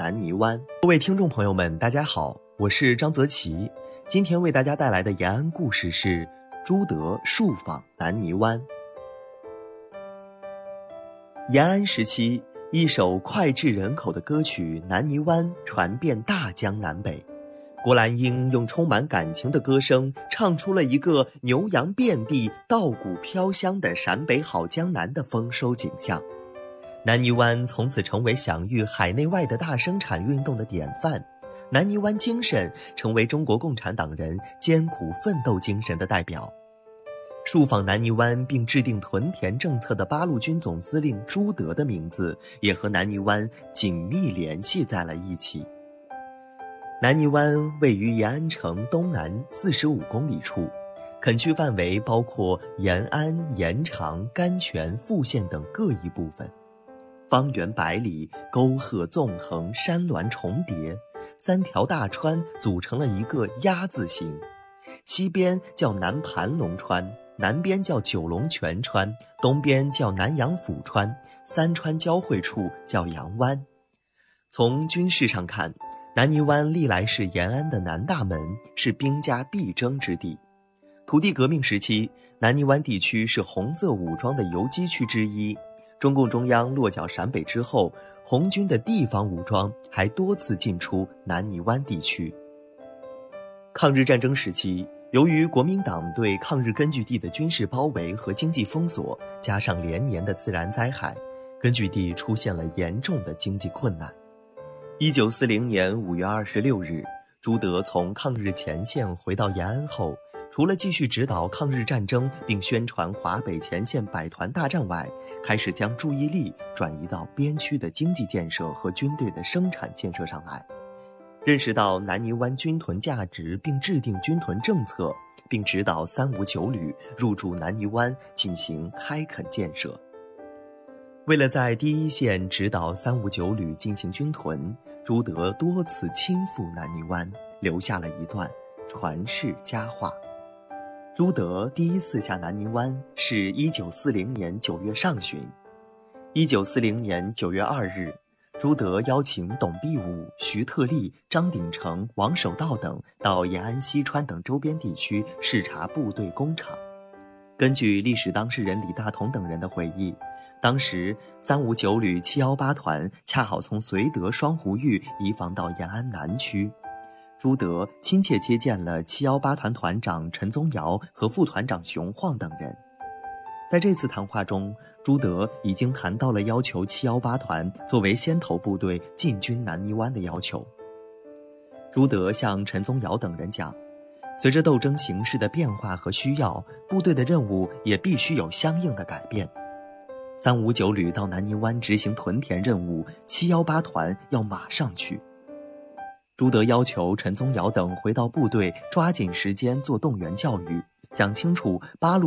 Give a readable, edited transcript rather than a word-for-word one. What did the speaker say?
南泥湾。各位听众朋友们，大家好，我是张泽奇，今天为大家带来的延安故事是朱德戍访南泥湾。延安时期，一首脍炙人口的歌曲《南泥湾》传遍大江南北。郭兰英用充满感情的歌声唱出了一个牛羊遍地、稻谷飘香的陕北好江南的丰收景象。南泥湾从此成为享誉海内外的大生产运动的典范，南泥湾精神成为中国共产党人艰苦奋斗精神的代表。戍访南泥湾并制定屯田政策的八路军总司令朱德的名字也和南泥湾紧密联系在了一起。南泥湾位于延安城东南45公里处，垦区范围包括延安、延长、甘泉、富县等各一部分，方圆百里，沟壑纵横，山峦重叠，3条大川组成了一个鸭字形，西边叫南盘龙川，南边叫九龙泉川，东边叫南阳府川，3川交汇处叫洋湾。从军事上看，南泥湾历来是延安的南大门，是兵家必争之地。土地革命时期，南泥湾地区是红色武装的游击区之一。中共中央落脚陕北之后，红军的地方武装还多次进出南泥湾地区。抗日战争时期，由于国民党对抗日根据地的军事包围和经济封锁，加上连年的自然灾害，根据地出现了严重的经济困难。1940年5月26日，朱德从抗日前线回到延安后，除了继续指导抗日战争并宣传华北前线百团大战外，开始将注意力转移到边区的经济建设和军队的生产建设上来。认识到南泥湾军屯价值，并制定军屯政策，并指导359旅入驻南泥湾进行开垦建设。为了在第一线指导359旅进行军屯，朱德多次亲赴南泥湾，留下了一段传世佳话。朱德第一次下南泥湾是1940年9月上旬。1940年9月2日，朱德邀请董必武、徐特立、张鼎丞、王守道等到延安西川等周边地区视察部队工厂。根据历史当事人李大同等人的回忆，当时359旅718团恰好从绥德双湖峪移防到延安南区，朱德亲切接见了718团团长陈宗尧和副团长熊晃等人。在这次谈话中，朱德已经谈到了要求718团作为先头部队进军南泥湾的要求。朱德向陈宗尧等人讲，随着斗争形势的变化和需要，部队的任务也必须有相应的改变。359旅到南泥湾执行屯田任务，718团要马上去。朱德要求陈宗尧等回到部队抓紧时间做动员教育，讲清楚八路